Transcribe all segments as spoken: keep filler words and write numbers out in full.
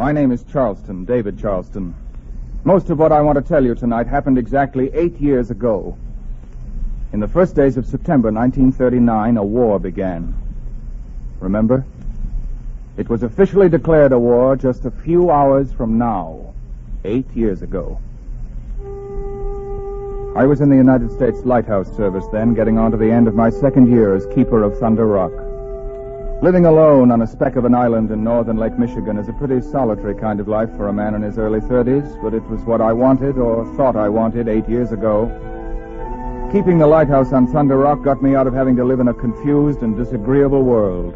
My name is Charleston, David Charleston. Most of what I want to tell you tonight happened exactly eight years ago. In the first days of September nineteen thirty-nine, a war began. Remember? It was officially declared a war just a few hours from now, eight years ago. I was in the United States Lighthouse Service then, getting on to the end of my second year as keeper of Thunder Rock. Living alone on a speck of an island in northern Lake Michigan is a pretty solitary kind of life for a man in his early thirties, but it was what I wanted, or thought I wanted, eight years ago. Keeping the lighthouse on Thunder Rock got me out of having to live in a confused and disagreeable world.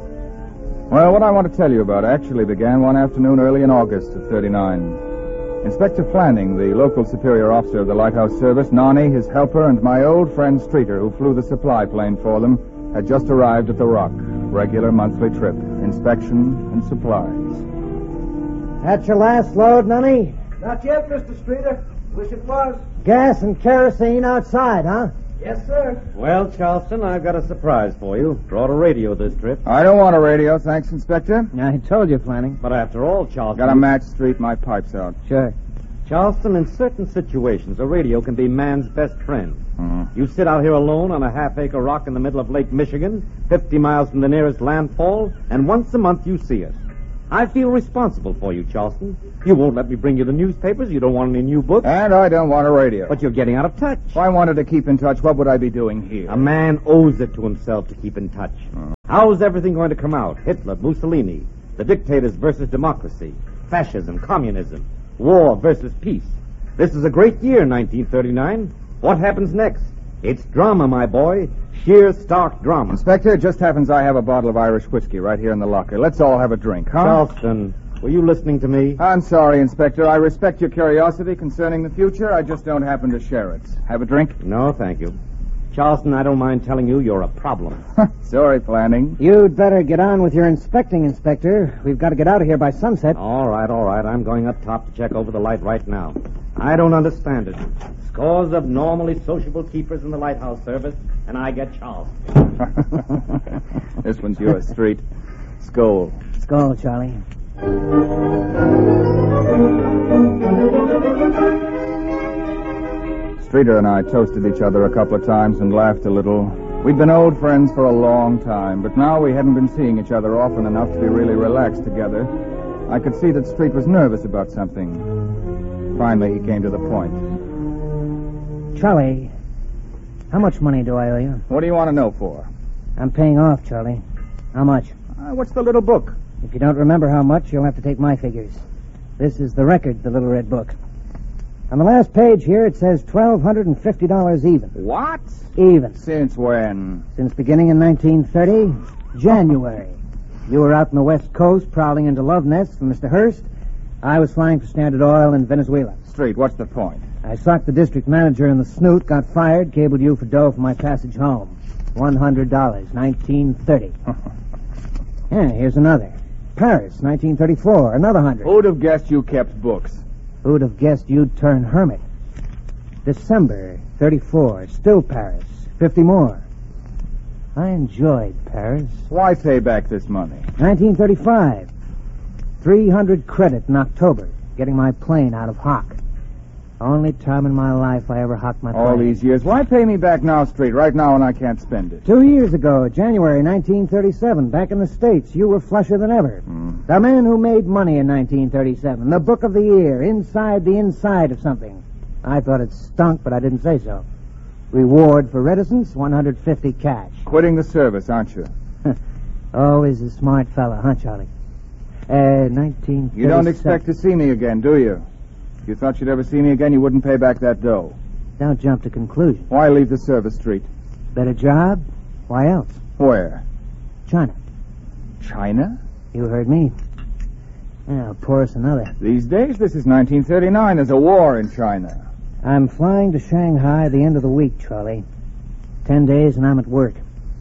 Well, what I want to tell you about actually began one afternoon early in August of thirty-nine. Inspector Flanning, the local superior officer of the Lighthouse Service, Nonny, his helper, and my old friend Streeter, who flew the supply plane for them, had just arrived at the Rock. Regular monthly trip, inspection and supplies. That's your last load, Nonny? Not yet, Mister Streeter. Wish it was. Gas and kerosene outside, huh? Yes, sir. Well, Charleston, I've got a surprise for you. Brought a radio this trip. I don't want a radio, thanks, Inspector. I told you, Flanning. But after all, Charleston... Got a match, Street, my pipe's out. Sure. Charleston, in certain situations, a radio can be man's best friend. Mm-hmm. You sit out here alone on a half-acre rock in the middle of Lake Michigan, fifty miles from the nearest landfall, and once a month you see us. I feel responsible for you, Charleston. You won't let me bring you the newspapers. You don't want any new books. And I don't want a radio. But you're getting out of touch. If I wanted to keep in touch, what would I be doing here? A man owes it to himself to keep in touch. Mm. How's everything going to come out? Hitler, Mussolini, the dictators versus democracy, fascism, communism, war versus peace. This is a great year, nineteen thirty-nine. What happens next? It's drama, my boy. Sheer, stark drama. Inspector, it just happens I have a bottle of Irish whiskey right here in the locker. Let's all have a drink, huh? Charleston, were you listening to me? I'm sorry, Inspector. I respect your curiosity concerning the future. I just don't happen to share it. Have a drink? No, thank you. Charleston, I don't mind telling you you're a problem. Sorry, Flanning. You'd better get on with your inspecting, Inspector. We've got to get out of here by sunset. All right, all right. I'm going up top to check over the light right now. I don't understand it. Scores of normally sociable keepers in the lighthouse service, and I get Charleston. This one's yours, Street. Skull. Skull, Charlie. Streeter and I toasted each other a couple of times and laughed a little. We'd been old friends for a long time, but now we hadn't been seeing each other often enough to be really relaxed together. I could see that Street was nervous about something. Finally, he came to the point. Charlie, how much money do I owe you? What do you want to know for? I'm paying off, Charlie. How much? Uh, what's the little book? If you don't remember how much, you'll have to take my figures. This is the record, the little red book. On the last page here, it says twelve hundred fifty dollars even. What? Even. Since when? Since beginning in nineteen thirty, January. You were out on the West Coast prowling into love nests for Mister Hearst. I was flying for Standard Oil in Venezuela. Street, what's the point? I socked the district manager in the snoot, got fired, cabled you for dough for my passage home. One hundred dollars, nineteen thirty. Yeah, here's another. Paris, nineteen thirty-four, another hundred. Who'd have guessed you kept books? Who'd have guessed you'd turn hermit? December, thirty-four, still Paris, fifty more. I enjoyed Paris. Why pay back this money? nineteen thirty-five, three hundred credit in October, getting my plane out of hock. Only time in my life I ever hocked my plane. All these years. Why pay me back now, Street, right now when I can't spend it? Two years ago, January nineteen thirty-seven, back in the States, you were flusher than ever. Mm. The man who made money in nineteen thirty-seven, the book of the year, inside the inside of something. I thought it stunk, but I didn't say so. Reward for reticence, one hundred fifty cash. Quitting the service, aren't you? Always a smart fella, huh, Charlie? Uh, nineteen thirty-seven. You don't expect to see me again, do you? If you thought you'd ever see me again, you wouldn't pay back that dough. Don't jump to conclusions. Why leave the service, Street? Better job? Why else? Where? China. China? You heard me. Now, pour us another. These days, this is nineteen thirty-nine. There's a war in China. I'm flying to Shanghai the end of the week, Charlie. Ten days and I'm at work.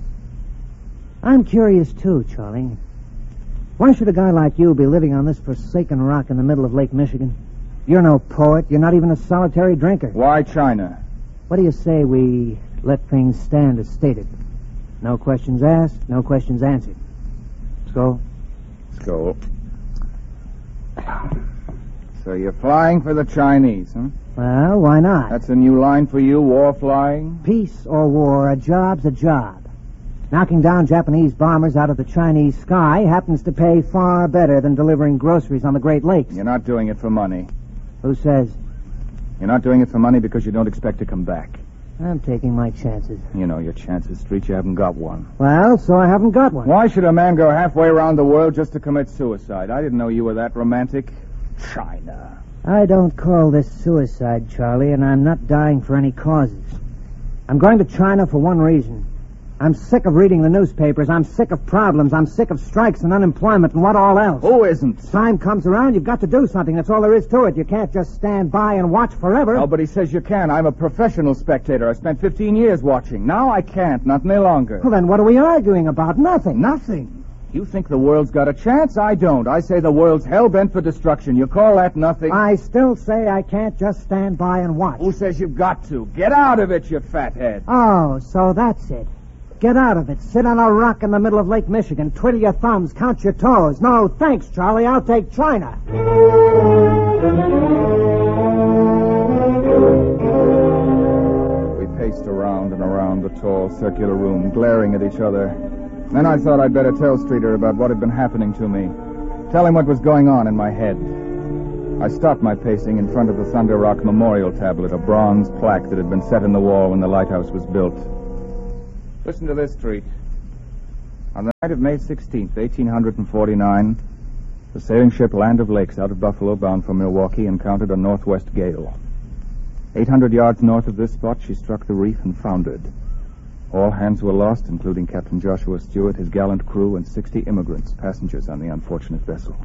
I'm curious, too, Charlie. Why should a guy like you be living on this forsaken rock in the middle of Lake Michigan? You're no poet. You're not even a solitary drinker. Why China? What do you say we let things stand as stated? No questions asked, no questions answered. Skull? Skull. So you're flying for the Chinese, huh? Well, why not? That's a new line for you, war flying? Peace or war, a job's a job. Knocking down Japanese bombers out of the Chinese sky happens to pay far better than delivering groceries on the Great Lakes. You're not doing it for money. Who says? You're not doing it for money because you don't expect to come back. I'm taking my chances. You know your chances, Street. You haven't got one. Well, so I haven't got one. Why should a man go halfway around the world just to commit suicide? I didn't know you were that romantic. China. I don't call this suicide, Charlie, and I'm not dying for any causes. I'm going to China for one reason. I'm sick of reading the newspapers. I'm sick of problems. I'm sick of strikes and unemployment and what all else. Who isn't? Time comes around, you've got to do something. That's all there is to it. You can't just stand by and watch forever. Nobody says you can. I'm a professional spectator. I spent fifteen years watching. Now I can't, not any longer. Well, then what are we arguing about? Nothing. Nothing? You think the world's got a chance? I don't. I say the world's hell-bent for destruction. You call that nothing? I still say I can't just stand by and watch. Who says you've got to? Get out of it, you fathead. Oh, so that's it. Get out of it. Sit on a rock in the middle of Lake Michigan. Twiddle your thumbs. Count your toes. No, thanks, Charlie. I'll take China. We paced around and around the tall, circular room, glaring at each other. Then I thought I'd better tell Streeter about what had been happening to me. Tell him what was going on in my head. I stopped my pacing in front of the Thunder Rock Memorial Tablet, a bronze plaque that had been set in the wall when the lighthouse was built. Listen to this, Street. On the night of May sixteenth, eighteen forty-nine, the sailing ship Land of Lakes out of Buffalo, bound for Milwaukee, encountered a northwest gale. Eight hundred yards north of this spot, she struck the reef and foundered. All hands were lost, including Captain Joshua Stewart, his gallant crew, and sixty immigrants, passengers on the unfortunate vessel.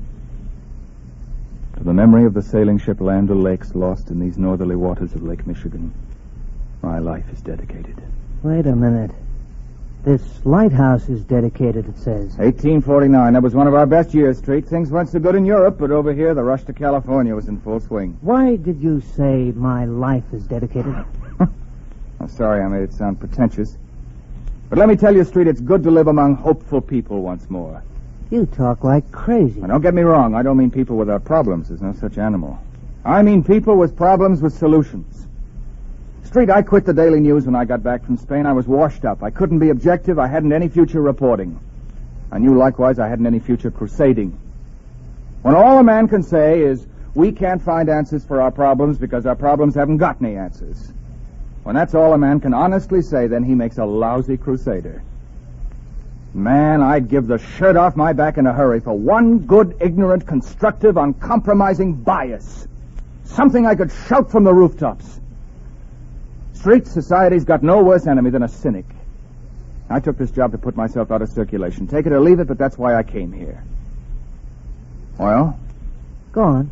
To the memory of the sailing ship Land of Lakes lost in these northerly waters of Lake Michigan, my life is dedicated. Wait a minute. This lighthouse is dedicated, it says. eighteen forty-nine. That was one of our best years, Street. Things weren't so good in Europe, but over here, the rush to California was in full swing. Why did you say my life is dedicated? I'm sorry I made it sound pretentious. But let me tell you, Street, it's good to live among hopeful people once more. You talk like crazy. Now, don't get me wrong. I don't mean people without problems. There's no such animal. I mean people with problems with solutions. Street, I quit the Daily News when I got back from Spain. I was washed up. I couldn't be objective. I hadn't any future reporting. I knew likewise I hadn't any future crusading. When all a man can say is, we can't find answers for our problems because our problems haven't got any answers. When that's all a man can honestly say, then he makes a lousy crusader. Man, I'd give the shirt off my back in a hurry for one good, ignorant, constructive, uncompromising bias. Something I could shout from the rooftops. Street society's got no worse enemy than a cynic. I took this job to put myself out of circulation. Take it or leave it, but that's why I came here. Well? Go on.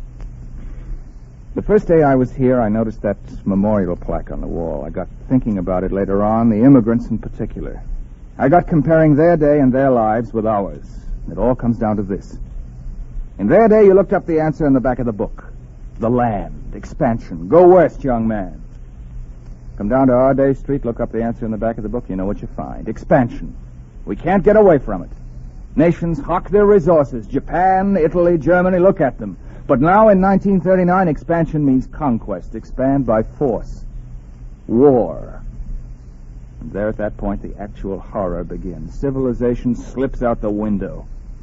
The first day I was here, I noticed that memorial plaque on the wall. I got thinking about it later on, the immigrants in particular. I got comparing their day and their lives with ours. It all comes down to this. In their day, you looked up the answer in the back of the book. The land, expansion. Go west, young man. Come down to our day, Street, look up the answer in the back of the book, you know what you find. Expansion. We can't get away from it. Nations hawk their resources. Japan, Italy, Germany, look at them. But now in nineteen thirty-nine, expansion means conquest. Expand by force. War. And there at that point, the actual horror begins. Civilization slips out the window.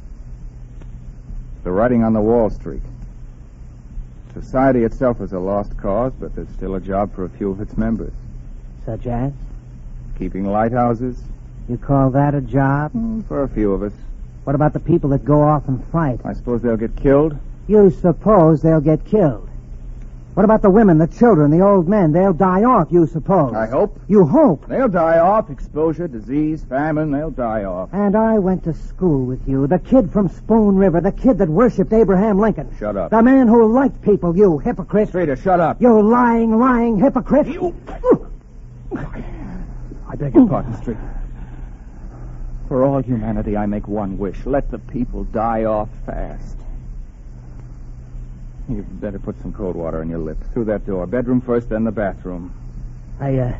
The writing on the wall, Street. Society itself is a lost cause, but there's still a job for a few of its members. Such as? Keeping lighthouses? You call that a job? Mm, for a few of us. What about the people that go off and fight? I suppose they'll get killed? You suppose they'll get killed. What about the women, the children, the old men? They'll die off, you suppose. I hope. You hope. They'll die off. Exposure, disease, famine, they'll die off. And I went to school with you. The kid from Spoon River, the kid that worshipped Abraham Lincoln. Shut up. The man who liked people, you hypocrite. Streeter, shut up. You lying, lying hypocrite. You... I beg your pardon, Street. For all humanity, I make one wish. Let the people die off fast. You'd better put some cold water on your lip. Through that door. Bedroom first, then the bathroom. I, uh...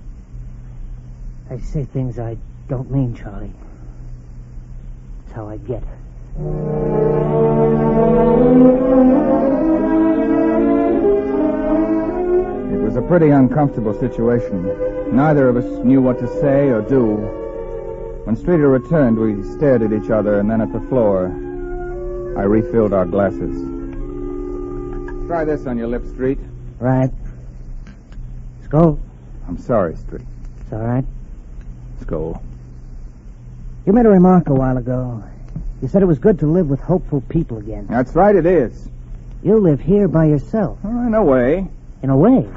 I say things I don't mean, Charlie. That's how I get. pretty uncomfortable situation. Neither of us knew what to say or do. When Streeter returned, we stared at each other and then at the floor. I refilled our glasses. Try this on your lips, Street. Right. Skull. I'm sorry, Street. It's all right. Skull. You made a remark a while ago. You said it was good to live with hopeful people again. That's right, it is. You live here by yourself. Well, in a way. In a way.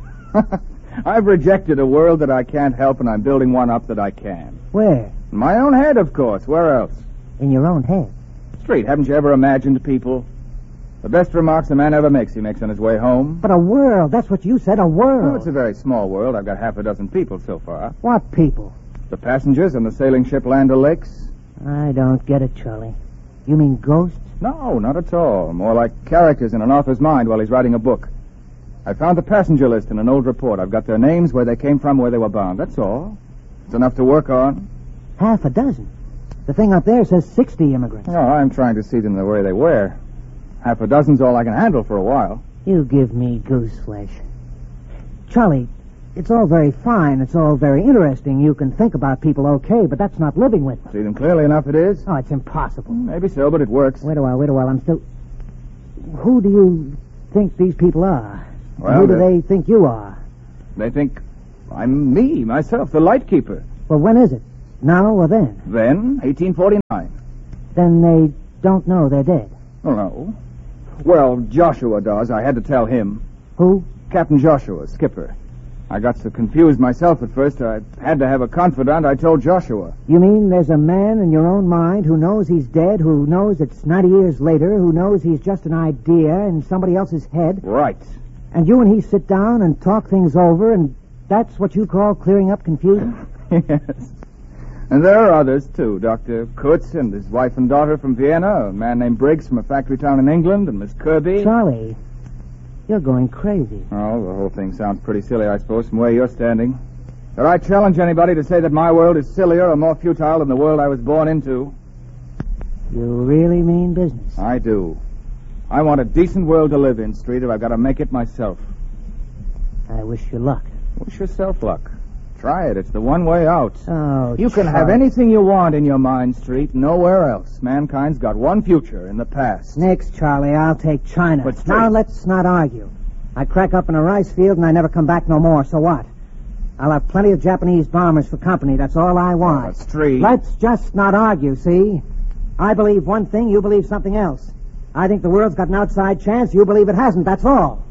I've rejected a world that I can't help, and I'm building one up that I can. Where? In my own head, of course. Where else? In your own head. Street, haven't you ever imagined people? The best remarks a man ever makes, he makes on his way home. But a world, that's what you said, a world. Oh, it's a very small world. I've got half a dozen people so far. What people? The passengers on the sailing ship Land O'Lakes. I don't get it, Charlie. You mean ghosts? No, not at all. More like characters in an author's mind while he's writing a book. I found the passenger list in an old report. I've got their names, where they came from, where they were bound. That's all. It's enough to work on. Half a dozen. The thing up there says sixty immigrants. No, I'm trying to see them the way they were. Half a dozen's all I can handle for a while. You give me goose flesh. Charlie, it's all very fine. It's all very interesting. You can think about people okay, but that's not living with them. See them clearly enough it is? Oh, it's impossible. Maybe so, but it works. Wait a while, wait a while. I'm still... Who do you think these people are? Well, Who do they're- they think you are? They think I'm me, myself, the light keeper. Well, when is it? Now or then? Then, eighteen forty-nine. Then they don't know they're dead. Oh, no. Well, Joshua does. I had to tell him. Who? Captain Joshua, skipper. I got so confused myself at first, I had to have a confidant. I told Joshua. You mean there's a man in your own mind who knows he's dead, who knows it's ninety years later, who knows he's just an idea in somebody else's head? Right. And you and he sit down and talk things over, and that's what you call clearing up confusion? Yes. And there are others, too. Doctor Kutz and his wife and daughter from Vienna, a man named Briggs from a factory town in England, and Miss Kirby. Charlie, you're going crazy. Oh, the whole thing sounds pretty silly, I suppose, from where you're standing. But I challenge anybody to say that my world is sillier or more futile than the world I was born into. You really mean business. I do. I want a decent world to live in, Street, if I've got to make it myself. I wish you luck. Wish yourself luck. Try it. It's the one way out. Oh, You can have Charlie. anything you want in your mind, Street, nowhere else. Mankind's got one future in the past. Next, Charlie, I'll take China. But straight- now let's not argue. I crack up in a rice field and I never come back no more, so what? I'll have plenty of Japanese bombers for company. That's all I want. Oh, that's Street. Let's just not argue, see? I believe one thing, you believe something else. I think the world's got an outside chance, you believe it hasn't, that's all.